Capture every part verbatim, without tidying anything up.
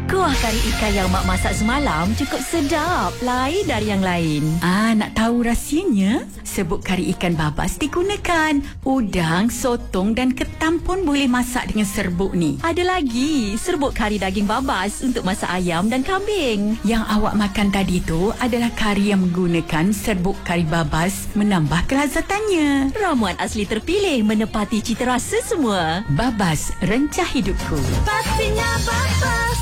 Kuah kari ikan yang mak masak semalam cukup sedap, lain dari yang lain. Ah, nak tahu rahsianya? Serbuk kari ikan babas digunakan. Udang, sotong dan ketam pun boleh masak dengan serbuk ni. Ada lagi serbuk kari daging babas untuk masak ayam dan kambing. Yang awak makan tadi tu adalah kari yang menggunakan serbuk kari babas menambah kelazatannya. Ramuan asli terpilih menepati cita rasa semua. Babas, rencah hidupku. Pastinya babas.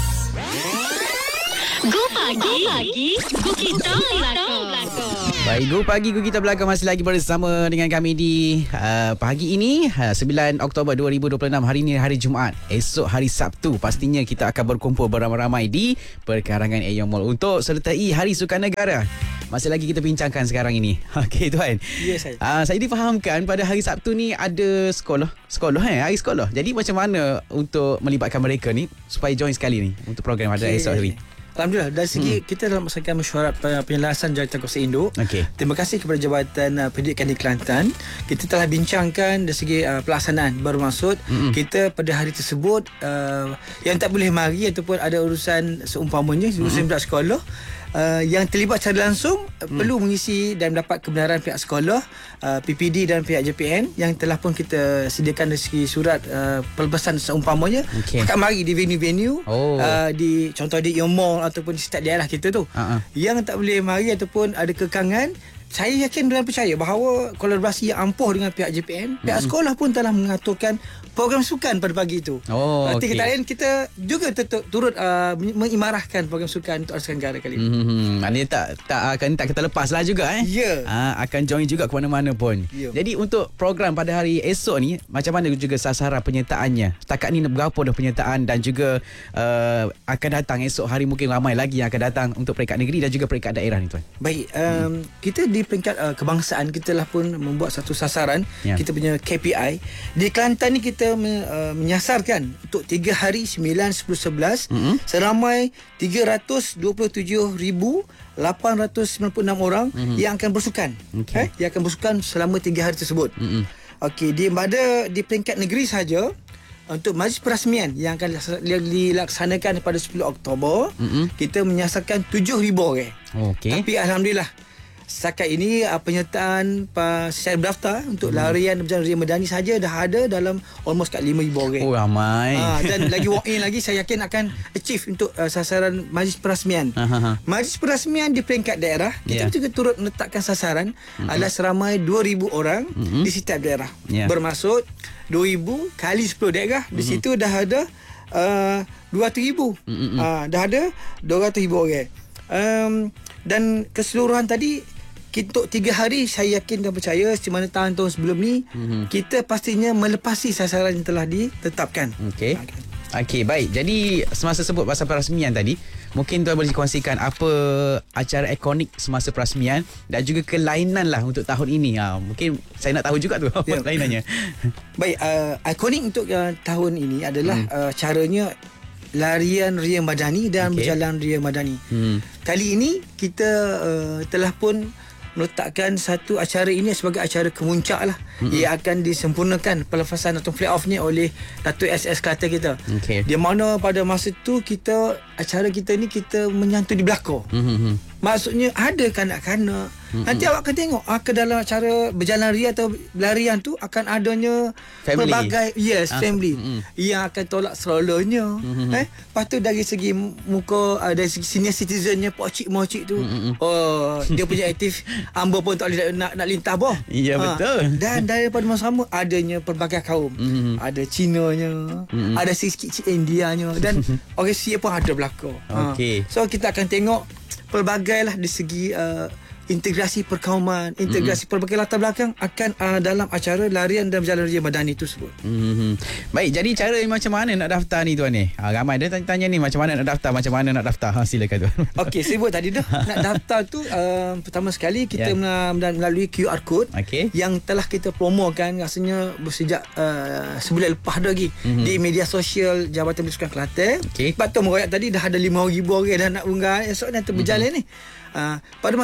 Go Pagi, Go Pagi, Go Kita Belakang. Baik, Go Pagi, Go Kita Belakang masih lagi bersama dengan kami di uh, pagi ini uh, sembilan Oktober dua ribu dua puluh enam. Hari ini hari Jumaat, esok hari Sabtu. Pastinya kita akan berkumpul beramai-ramai di perkarangan Aeon Mall untuk sertai Hari Sukan Negara. Masih lagi kita bincangkan sekarang ini. Okey tuan. Ya, saya. Uh, saya difahamkan pada hari Sabtu ni ada sekolah. Sekolah eh, hari sekolah. Jadi macam mana untuk melibatkan mereka ni supaya join sekali ni untuk program pada Okay. esok hari? Alhamdulillah, dari segi Hmm. kita dalam melaksanakan mesyuarat penyelarasan Jabatan Kuasa Induk. Okey. Terima kasih kepada Jabatan uh, Pendidikan di Kelantan. Kita telah bincangkan dari segi uh, pelaksanaan bermaksud Mm-mm. kita pada hari tersebut uh, yang tak boleh mari ataupun ada urusan seumpamanya urusan budak sekolah uh, yang terlibat secara langsung uh, Mm. perlu mengisi dan mendapat kebenaran pihak sekolah, uh, P P D dan pihak J P N yang telah pun kita sediakan dari segi surat uh, pelepasan seumpamanya. Okey. Akan mari di venue-venue Oh. uh, di contoh di Aeon Mall ataupun di setiap daerah kita tu. Uh-uh. Yang tak boleh mari ataupun ada kekangan, saya yakin dan percaya bahawa kolaborasi yang ampuh dengan pihak J P N, pihak Mm-mm. sekolah pun telah mengaturkan program sukan pada pagi itu. Oh, Berarti okey. kita lain kita juga tetap turut uh, mengimarahkan program sukan untuk Asia Tenggara kali ini. Hmm, maknanya tak tak akan tak kita lepas lah juga eh. Ya. Ah, akan join juga ke mana-mana pun. Ya. Jadi untuk program pada hari esok ni macam mana juga sasaran penyertaannya? Setakat ni berapa dah penyertaan dan juga uh, akan datang esok hari mungkin ramai lagi yang akan datang untuk peringkat negeri dan juga peringkat daerah ni tuan. Baik, um, hmm. kita di peringkat uh, kebangsaan kita lah pun membuat satu sasaran, Ya. kita punya K P I. Di Kelantan ni kita me, uh, menyasarkan untuk tiga hari sembilan, sepuluh, sebelas Mm-mm. seramai tiga ratus dua puluh tujuh ribu lapan ratus sembilan puluh enam orang Mm-mm. yang akan bersukan. Okey. Eh, yang akan bersukan selama tiga hari tersebut. Mm-mm. Okey, di pada di peringkat negeri saja untuk majlis perasmian yang akan dilaksanakan pada sepuluh Oktober, Mm-mm. kita menyasarkan tujuh ribu orang. Okey. Tapi alhamdulillah setakat ini uh, penyertaan uh, secara berdaftar untuk hmm. larian berjalan ria medani saja dah ada dalam almost kat lima ribu orang. Oh ramai. Ha, dan lagi walk in lagi saya yakin akan achieve untuk uh, sasaran majlis perasmian. Ha, ha, ha. Majlis perasmian di peringkat daerah kita Yeah. juga turut menetapkan sasaran mm-hmm. adalah seramai dua ribu orang Mm-hmm. di setiap daerah. Yeah. Bermaksud dua ribu kali sepuluh daerah mm-hmm. di situ dah ada uh, dua ratus ribu. Mm-hmm. Uh, dah ada dua ratus ribu orang. Um, dan keseluruhan tadi untuk tiga hari saya yakin dan percaya di mana tahun-tahun sebelum ni Mhm. kita pastinya melepasi sasaran yang telah ditetapkan. Okey. Okey, baik. Jadi semasa sebut pasal perasmian tadi, mungkin tuan boleh kongsikan apa acara ikonik semasa perasmian dan juga kelainan lah untuk tahun ini. Ha, mungkin saya nak tahu juga tu apa Ya. kelainannya. Baik, uh, ikonik untuk uh, tahun ini adalah Hmm. uh, caranya larian ria madani dan Okey. berjalan ria madani. Hmm. Kali ini kita uh, telah pun meletakkan satu acara ini sebagai acara kemuncak lah. Mm-hmm. Ia akan disempurnakan pelepasan atau play off ni oleh Datuk S S Kelantan kita. Okey. Di mana pada masa tu kita acara kita ni kita menyantui di belakang. Hmm. Maksudnya ada kanak-kanak. Mm-hmm. Nanti awak akan tengok ah, ke dalam acara berjalan ria atau larian tu akan adanya Family. pelbagai yes Ah, family mm-hmm. yang akan tolak strollernya. Mm-hmm. Eh, lepas tu dari segi muka uh, dari segi senior citizennya pokcik mocik tu. Mm-hmm. Oh, dia punya aktif ambo pun tak boleh nak nak lintah boh. Ya, betul. Dan daripada masa sama adanya pelbagai kaum. Mm-hmm. Ada Cinanya, Mm-hmm. ada sikit-sikit Indianya dan orang Sia pun ada belakang. Okey. Ha. So kita akan tengok pelbagai lah dari segi uh, integrasi perkauman, integrasi mm-hmm. pelbagai latar belakang akan uh, dalam acara larian dan berjalan ria madani tersebut. Hmm. Baik, jadi cara macam mana nak daftar ni tuan ni? Ha, ramai dia tanya-tanya ni macam mana nak daftar, macam mana nak daftar. Ha, silakan tuan. Okey, saya buat tadi dah. Nak daftar tu uh, pertama sekali kita Ya. yeah. melalui Q R code Okey. yang telah kita promokan rasanya sejak uh, sebulan lepas dah lagi Mhm. di media sosial Jabatan Pendidikan Kelantan. Okey. Sebab tu merayap tadi dah ada lima ribu orang dah nak unggal esok nanti berjalan ni. Uh, pada masa yang sama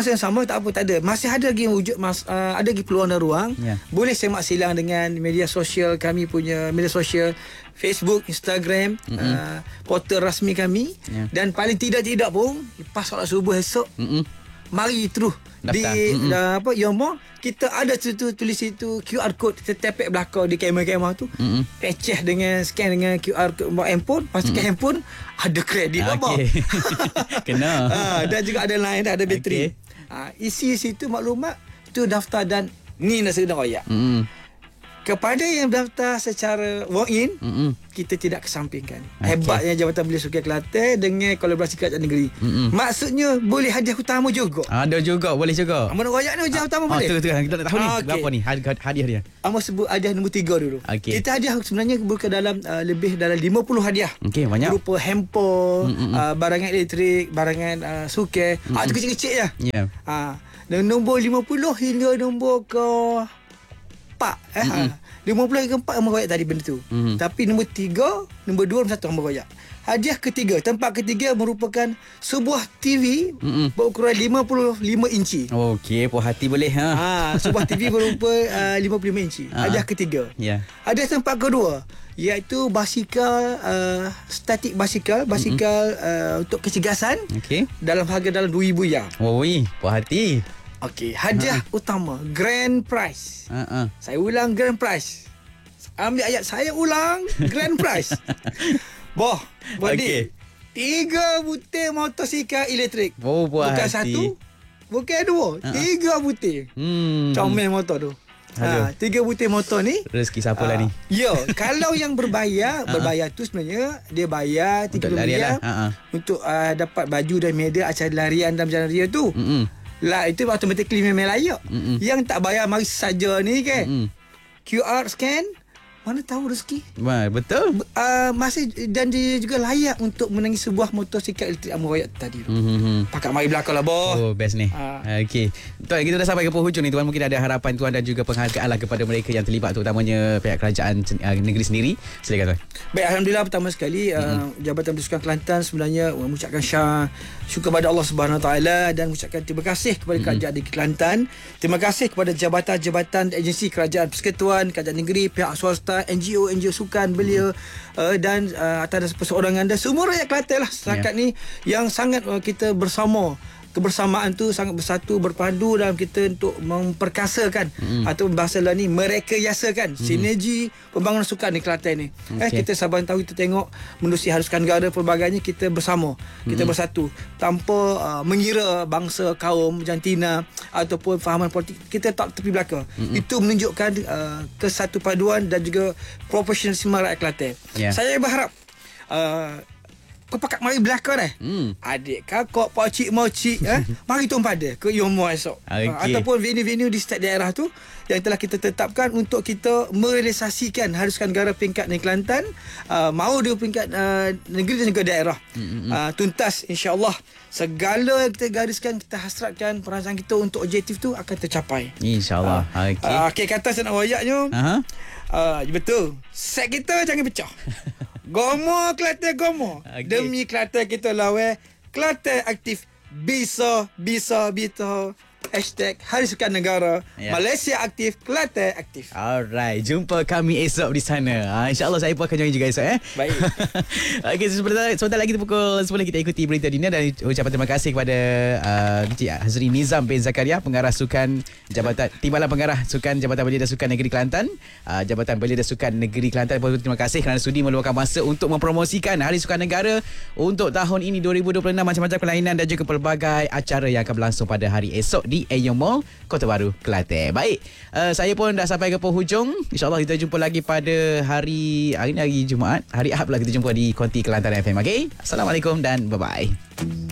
tak apa, tak ada. Masih ada lagi wujud mas, uh, ada lagi peluang dan ruang. Ya. Boleh semak silang dengan media sosial kami punya media sosial Facebook, Instagram, mm-hmm. uh, portal rasmi kami. Ya. Dan paling tidak-tidak pun lepas solat subuh esok, Mm-mm. mari terus Daftar. di Mm-mm. uh, apa Yomo kita ada tu, tu tulis itu Q R code, kita tap belakang di kamera-kamera tu. Mm-mm. Pecah dengan scan dengan Q R code bawa handphone, lepas scan handphone ada kredit Ah, apa. okey. Kena. Ha, dan juga ada line, ada bateri. Okey. Ha, isi situ maklumat, itu daftar dan ni nasi udang royak. Mm-mm. Kepada yang daftar secara walk-in, Mm-mm. kita tidak kesampingkan. Okey. Hebatnya Jabatan Belia Sukan Kelantan dengan kolaborasi Kerajaan Negeri. Mm-mm. Maksudnya boleh hadiah utama juga. Ada juga, boleh juga. Amal royak ni hadiah utama Oh, boleh. tu tu kita nak tahu ni Ah, okey. berapa ni hadi- hadiah dia. Amal sebut hadiah nombor tiga dulu. Okey. Kita hadiah sebenarnya bukan dalam uh, lebih dalam lima puluh hadiah. Okey, banyak. Berupa handphone, uh, barangan elektrik, barangan uh, sukan. Ah, tu kecil-kecil je. Ya. Ha, dan nombor lima puluh hingga nombor ke empat eh. Mm-hmm. Ha. lima puluh hingga empat Amal royak tadi benda tu. Mm-hmm. Tapi nombor tiga, nombor dua, nombor satu Amal royak. Hadiah ketiga, tempat ketiga merupakan sebuah T V Mm-mm. berukuran lima puluh lima inci. Okey, puas hati boleh ha. Ha, sebuah T V berupa uh, lima puluh lima inci. Ha. Hadiah ketiga. Ya. Hadiah tempat kedua iaitu basikal uh, statik basikal, basikal uh, untuk kecergasan Okey. dalam harga dalam dua ribu ya. Oh, wih, puas hati. Okey, hadiah Ha. utama, grand prize. Ha ah. Saya ulang grand prize. Ambil ayat saya ulang grand prize. Boh, body. Okey. Tiga butir motosikal elektrik. Oh, puas Bukan hati. satu, bukan dua. Ha. Tiga butir. Hmm. Comel motor tu. Aduh. Ha, tiga butir motor ni. Rezeki siapa lah Ah, ni? Ya, kalau yang berbayar, berbayar tu sebenarnya dia bayar Untuk tiga puluh larian ringgit lah. Ha ah. untuk uh, dapat baju dan media acara larian dalam jalan raya tu. Mm-mm. Lah itu automatically memang layak. Mm-mm. Yang tak bayar mari saja ni kan. Mm-mm. Q R scan, mana tahu rezeki. Wah, betul. Uh, masih dan dia juga layak untuk menangi sebuah motosikal elektrik Amal royak tadi tu. Hmm. Pakat mari belakang lah boh. Oh, best ni. Ah. Okey. Tuan, kita dah sampai ke penghujung ni. Tuan, mungkin ada harapan tuan dan juga penghargaan lah kepada mereka yang terlibat, terutamanya pihak kerajaan uh, negeri sendiri. Silakan tuan. Baik, Alhamdulillah pertama sekali mm-hmm. uh, Jabatan Belia Sukan Kelantan sebenarnya mengucapkan syah syukur kepada Allah Subhanahu Wa Taala dan mengucapkan terima kasih kepada mm-hmm. Kerajaan Negeri Kelantan. Terima kasih kepada jabatan-jabatan agensi kerajaan persekutuan, kerajaan negeri, pihak swasta, N G O N G O sukan belia mm-hmm. uh, dan uh, atas perseorangan dan semua rakyat Kelantan lah setakat yeah. ni yang sangat uh, kita bersama. Kebersamaan tu sangat bersatu, berpadu dalam kita untuk memperkasakan mm. atau bahasa lain ni merekayasakan mm. sinergi pembangunan sukan di Kelantan ni. Okay. Eh kita sabar tahu kita tengok menerusi halusan negara pelbagainya kita bersama, mm. kita bersatu tanpa uh, mengira bangsa, kaum, jantina ataupun fahaman politik, kita tak tepi belakang. Mm. Itu menunjukkan uh, kesatu paduan dan juga profesionalisme rakyat Kelantan. Yeah. Saya berharap uh, kau pakat mari belakang dah. Hmm. Adik, kakak, pakcik, makcik eh, mari tuan pada ke Yomo esok. Okay. Uh, ataupun venue-venue di setiap daerah tu yang telah kita tetapkan untuk kita merealisasikan halusan negara peringkat negeri Kelantan, uh, mau dia peringkat uh, negeri dan juga daerah. Hmm. Uh, tuntas insya-Allah segala yang kita gariskan, kita hasratkan perancangan kita untuk objektif tu akan tercapai. Insya-Allah. Uh, Okey. uh, okay, kata saya nak royaknya. Aha. Uh, betul. Set kita jangan pecah. Gomo Kelantan gomo. Okay. Demi Kelantan kita lawan. Kelantan aktif. Bisa, bisa, bisa. Hashtag Hari Sukan Negara. Yeah. Malaysia aktif, Kelantan aktif. Alright, jumpa kami esok di sana. Ha, InsyaAllah saya pun akan join juga esok eh. Baik. Okey, sebentar, sebentar lagi pukul sepuluh kita ikuti berita dunia dan ucapan terima kasih kepada uh, Encik Hazri Nizam bin Zakaria, Pengarah Sukan Jabatan Timbalan Pengarah Sukan Jabatan Belia dan Sukan Negeri Kelantan. Uh, Jabatan Belia dan Sukan Negeri Kelantan, terima kasih kerana sudi meluangkan masa untuk mempromosikan Hari Sukan Negara untuk tahun ini dua ribu dua puluh enam, macam-macam kelainan dan juga pelbagai acara yang akan berlangsung pada hari esok di Aeon Mall, Kota Baru, Kelantan. Baik, uh, saya pun dah sampai ke penghujung. InsyaAllah kita jumpa lagi pada hari hari ni hari Jumaat. Hari Ahad pula kita jumpa di Konti Kelantan F M. Okay? Assalamualaikum dan bye-bye.